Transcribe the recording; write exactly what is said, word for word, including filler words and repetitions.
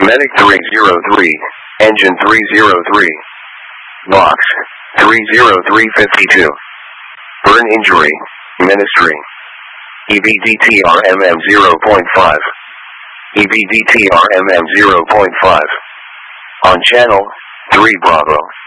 Medic three zero three, Engine three zero three. Box, three zero three fifty-two. Burn injury, Ministry. E B D T R M M zero point five. E B D T R M M zero point five. On channel, three Bravo.